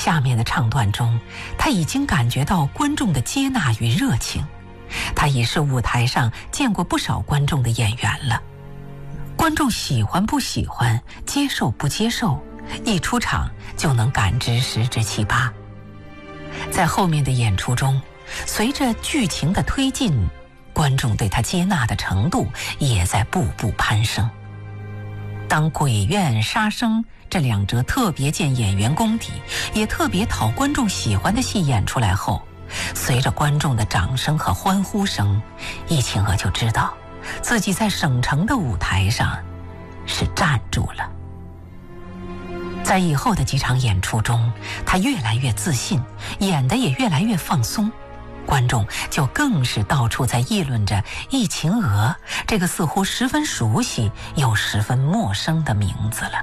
下面的唱段中，他已经感觉到观众的接纳与热情。他已是舞台上见过不少观众的演员了。观众喜欢不喜欢，接受不接受，一出场就能感知十之七八。在后面的演出中，随着剧情的推进，观众对他接纳的程度也在步步攀升。当鬼怨杀生这两折特别见演员功底，也特别讨观众喜欢的戏演出来后，随着观众的掌声和欢呼声，易清娥就知道自己在省城的舞台上是站住了。在以后的几场演出中，他越来越自信，演得也越来越放松，观众就更是到处在议论着易清娥这个似乎十分熟悉又十分陌生的名字了。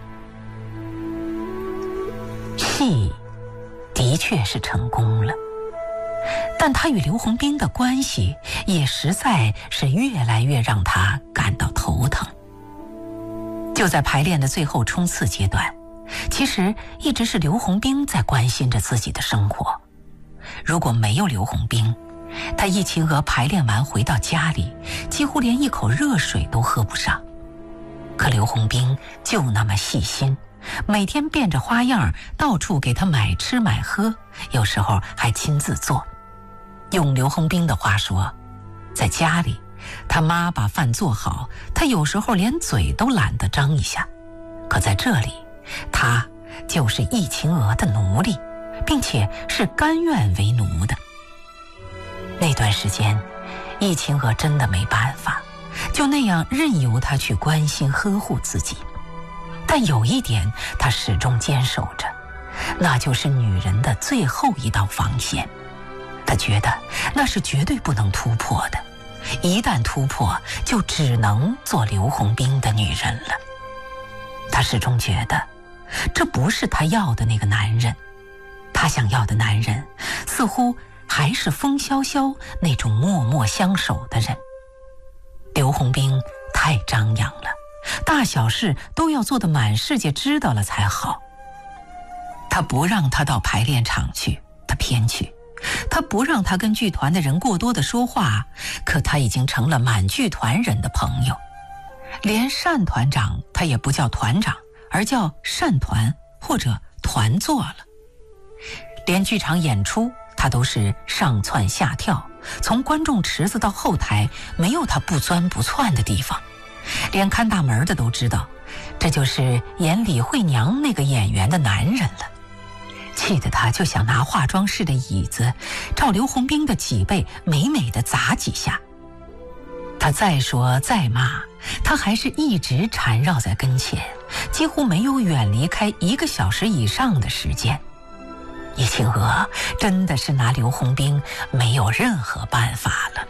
戏的确是成功了，但他与刘洪兵的关系也实在是越来越让他感到头疼。就在排练的最后冲刺阶段，其实一直是刘洪兵在关心着自己的生活。如果没有刘洪兵，他易清娥排练完回到家里，几乎连一口热水都喝不上。可刘洪兵就那么细心，每天变着花样到处给他买吃买喝，有时候还亲自做。用刘洪兵的话说，在家里他妈把饭做好，他有时候连嘴都懒得张一下。可在这里，他就是易清娥的奴隶，并且是甘愿为奴的。那段时间，易清娥真的没办法，就那样任由他去关心呵护自己。但有一点他始终坚守着，那就是女人的最后一道防线。他觉得那是绝对不能突破的，一旦突破，就只能做刘洪兵的女人了。他始终觉得这不是他要的那个男人，他想要的男人似乎还是风萧萧那种默默相守的人。刘洪兵太张扬了，大小事都要做得满世界知道了才好。他不让他到排练场去，他偏去；他不让他跟剧团的人过多的说话，可他已经成了满剧团人的朋友。连单团长他也不叫团长，而叫单团或者团座了。连剧场演出他都是上蹿下跳，从观众池子到后台没有他不钻不窜的地方。连看大门的都知道，这就是演李慧娘那个演员的男人了。气得他就想拿化妆室的椅子照刘洪兵的脊背美美的砸几下。他再说再骂，他还是一直缠绕在跟前，几乎没有远离开1个小时以上的时间。易清娥真的是拿刘洪兵没有任何办法了。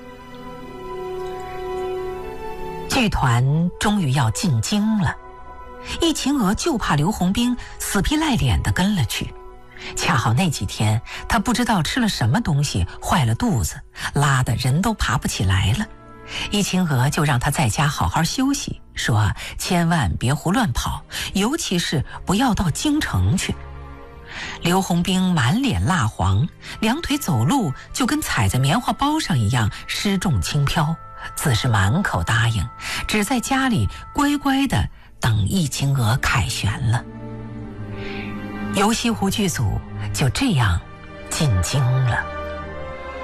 剧团终于要进京了，易清娥就怕刘洪兵死皮赖脸地跟了去。恰好那几天他不知道吃了什么东西坏了肚子，拉得人都爬不起来了。易清娥就让他在家好好休息，说千万别胡乱跑，尤其是不要到京城去。刘洪兵满脸蜡黄，两腿走路就跟踩在棉花包上一样失重轻飘，自是满口答应，只在家里乖乖地等易清娥凯旋了。游西湖剧组就这样进京了。